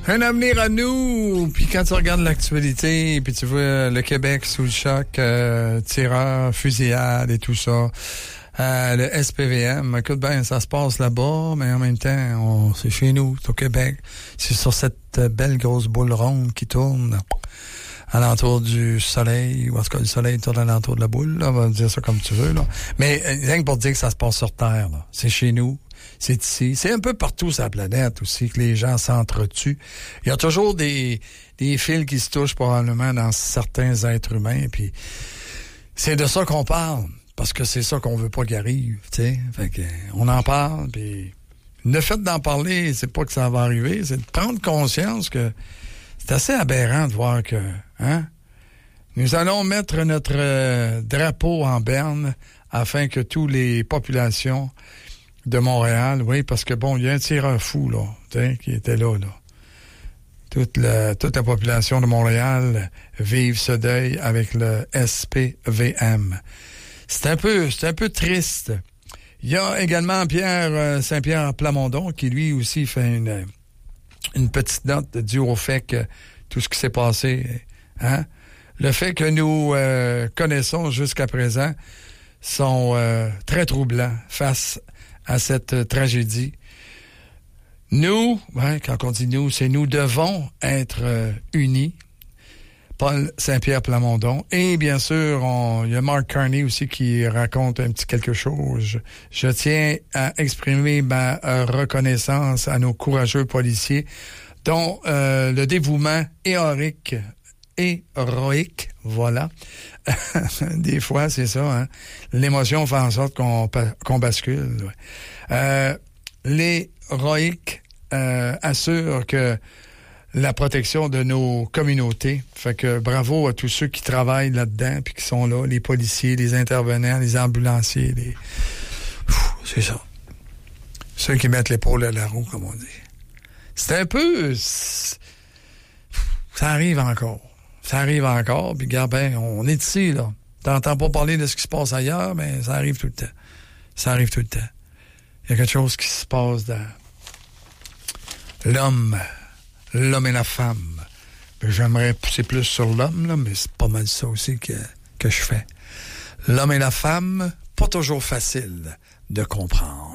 Un avenir à nous. Puis quand tu regardes l'actualité, puis tu vois le Québec sous le choc, tireurs, fusillades et tout ça, le SPVM, écoute bien, ça se passe là-bas, mais en même temps, c'est chez nous, c'est au Québec. C'est sur cette belle grosse boule ronde qui tourne alentour du soleil, ou en tout cas, le soleil tourne alentour de la boule, là, on va dire ça comme tu veux, là. Mais rien que pour dire que ça se passe sur Terre, là. C'est chez nous. C'est ici. C'est un peu partout sur la planète aussi que les gens s'entretuent. Il y a toujours des fils qui se touchent probablement dans certains êtres humains. Puis c'est de ça qu'on parle. Parce que c'est ça qu'on veut pas qu'il arrive. T'sais. Fait que on en parle. Puis le fait d'en parler, c'est pas que ça va arriver. C'est de prendre conscience que c'est assez aberrant de voir que nous allons mettre notre drapeau en berne afin que toutes les populations de Montréal, oui, parce que bon, il y a un tireur fou, là, qui était là. Toute la population de Montréal vive ce deuil avec le SPVM. C'est un peu triste. Il y a également Pierre Saint-Pierre Plamondon qui lui aussi fait une petite note due au fait que tout ce qui s'est passé, le fait que nous connaissons jusqu'à présent sont très troublants face à cette tragédie. Nous, quand on dit nous, c'est nous devons être unis. Paul Saint-Pierre Plamondon. Et bien sûr, il y a Mark Carney aussi qui raconte un petit quelque chose. Je tiens à exprimer ma reconnaissance à nos courageux policiers dont le dévouement héroïque, voilà. Des fois, c'est ça, L'émotion fait en sorte qu'on bascule. Ouais. L'héroïque assure que la protection de nos communautés. Fait que bravo à tous ceux qui travaillent là-dedans puis qui sont là, les policiers, les intervenants, les ambulanciers, c'est ça. Ceux qui mettent l'épaule à la roue, comme on dit. C'est un peu... Ça arrive encore. Ça arrive encore, puis regarde, on est ici, là. T'entends pas parler de ce qui se passe ailleurs, mais ça arrive tout le temps. Ça arrive tout le temps. Il y a quelque chose qui se passe dans l'homme et la femme. J'aimerais pousser plus sur l'homme, là, mais c'est pas mal ça aussi que je fais. L'homme et la femme, pas toujours facile de comprendre.